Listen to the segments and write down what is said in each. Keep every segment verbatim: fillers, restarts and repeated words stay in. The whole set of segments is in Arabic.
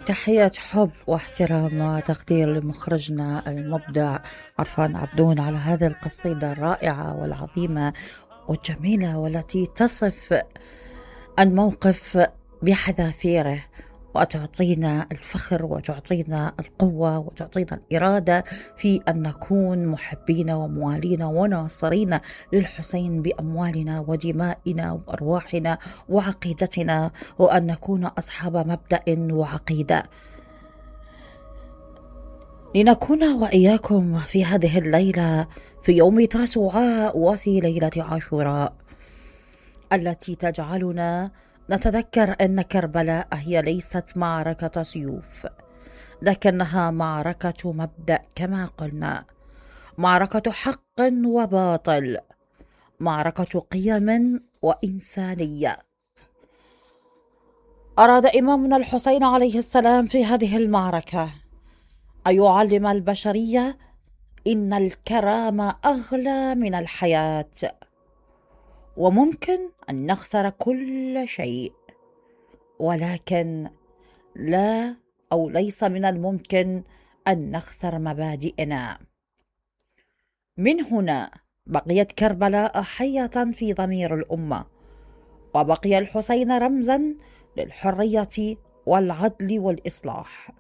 تحية حب واحترام وتقدير لمخرجنا المبدع عرفان عبدون على هذه القصيدة الرائعة والعظيمة والجميلة والتي تصف الموقف بحذافيره وتعطينا الفخر وتعطينا القوة وتعطينا الإرادة في أن نكون محبين وموالين وناصرين للحسين بأموالنا ودمائنا وأرواحنا وعقيدتنا، وأن نكون أصحاب مبدأ وعقيدة. لنكون وإياكم في هذه الليلة في يوم تاسوعاء وفي ليلة عاشوراء التي تجعلنا نتذكر أن كربلاء هي ليست معركة سيوف، لكنها معركة مبدأ كما قلنا، معركة حق وباطل، معركة قيم وإنسانية. أراد إمامنا الحسين عليه السلام في هذه المعركة أن يعلم البشرية إن الكرامة أغلى من الحياة، وممكن أن نخسر كل شيء، ولكن لا أو ليس من الممكن أن نخسر مبادئنا. من هنا بقيت كربلاء حية في ضمير الأمة، وبقي الحسين رمزا للحرية والعدل والإصلاح.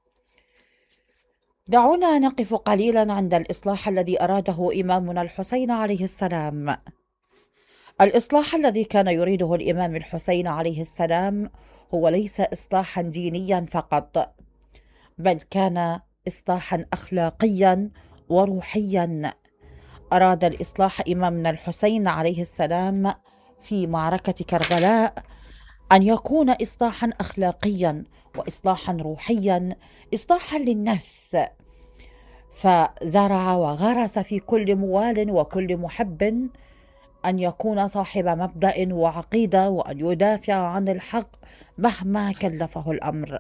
دعونا نقف قليلا عند الإصلاح الذي أراده إمامنا الحسين عليه السلام. الإصلاح الذي كان يريده الإمام الحسين عليه السلام هو ليس إصلاحا دينيا فقط، بل كان إصلاحا أخلاقيا وروحيا. أراد الإصلاح إمامنا الحسين عليه السلام في معركة كربلاء أن يكون إصلاحا أخلاقيا وإصلاحا روحيا، إصلاحا للنفس، فزرع وغرس في كل موال وكل محب أن يكون صاحب مبدأ وعقيدة، وأن يدافع عن الحق مهما كلفه الأمر.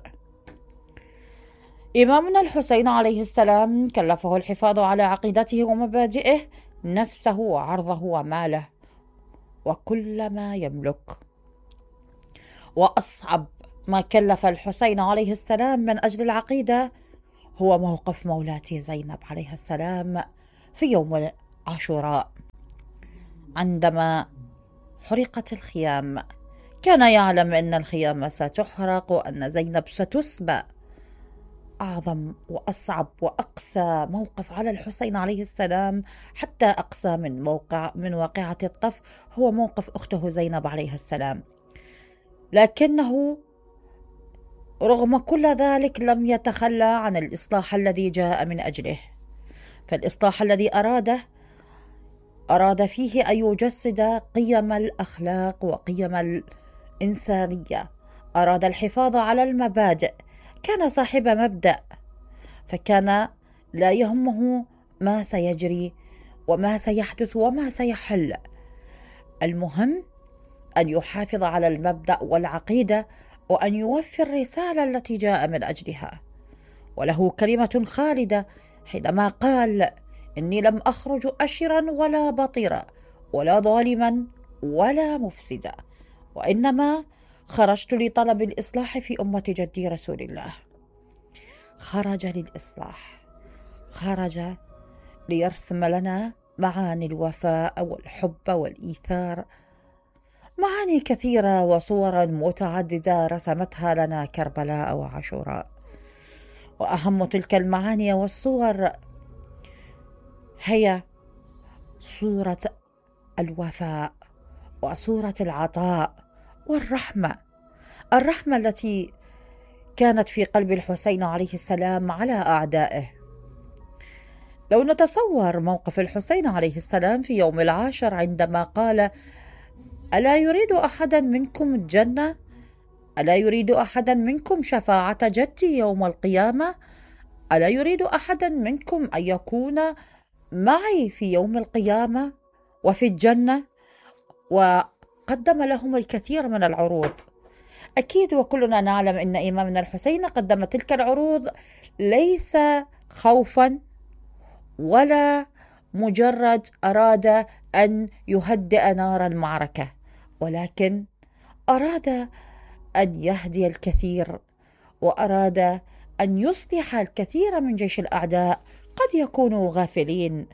إمامنا الحسين عليه السلام كلفه الحفاظ على عقيدته ومبادئه، نفسه وعرضه وماله وكل ما يملك. وأصعب ما كلف الحسين عليه السلام من أجل العقيدة هو موقف مولاته زينب عليه السلام في يوم عاشوراء عندما حرقت الخيام. كان يعلم أن الخيام ستحرق وأن زينب ستسبى. أعظم وأصعب وأقسى موقف على الحسين عليه السلام، حتى أقسى من موقع من واقعة الطف، هو موقف أخته زينب عليه السلام. لكنه رغم كل ذلك لم يتخلى عن الإصلاح الذي جاء من أجله. فالإصلاح الذي أراده أراد فيه أن يجسد قيم الأخلاق وقيم الإنسانية، أراد الحفاظ على المبادئ. كان صاحب مبدأ، فكان لا يهمه ما سيجري وما سيحدث وما سيحل، المهم أن يحافظ على المبدأ والعقيدة وأن يوفي الرسالة التي جاء من أجلها. وله كلمة خالدة حينما قال: إني لم أخرج أشرا ولا بطرا ولا ظالما ولا مفسدا، وإنما خرجت لطلب الإصلاح في أمة جدي رسول الله. خرج للإصلاح، خرج ليرسم لنا معاني الوفاء والحب والإيثار، معاني كثيرة وصورا متعددة رسمتها لنا كربلاء وعاشوراء. وأهم تلك المعاني والصور هي صورة الوفاء وصورة العطاء والرحمة، الرحمة التي كانت في قلب الحسين عليه السلام على أعدائه. لو نتصور موقف الحسين عليه السلام في يوم العاشر عندما قال: ألا يريد أحدا منكم الجنة؟ ألا يريد أحدا منكم شفاعة جدي يوم القيامة؟ ألا يريد أحدا منكم أن يكون معي في يوم القيامة وفي الجنة؟ وقدم لهم الكثير من العروض. أكيد وكلنا نعلم أن إمامنا الحسين قدم تلك العروض ليس خوفا ولا مجرد أراد أن يهدئ نار المعركة، ولكن أراد أن يهدي الكثير وأراد أن يصلح الكثير من جيش الأعداء قد يكونوا غافلين،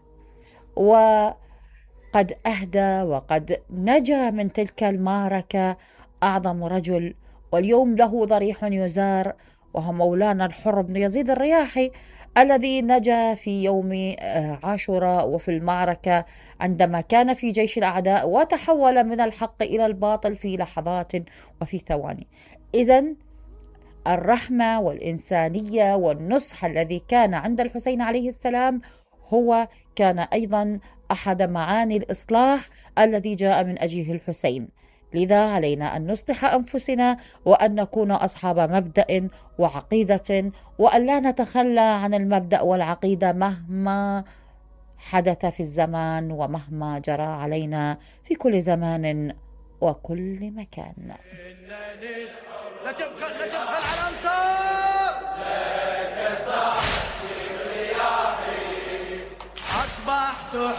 وقد أهدى وقد نجا من تلك المعركة أعظم رجل واليوم له ضريح يزار، وهو مولانا الحر بن يزيد الرياحي، الذي نجا في يوم عاشوراء وفي المعركة عندما كان في جيش الأعداء وتحول من الحق إلى الباطل في لحظات وفي ثواني. إذن الرحمة والإنسانية والنصح الذي كان عند الحسين عليه السلام هو كان أيضا أحد معاني الإصلاح الذي جاء من أجله الحسين. لذا علينا أن نصلح أنفسنا وأن نكون أصحاب مبدأ وعقيدة، وأن لا نتخلى عن المبدأ والعقيدة مهما حدث في الزمان ومهما جرى علينا في كل زمان وكل مكان. لا تبخل لا تبخل على الأنصار، لك صاحبي رياحي أصبحت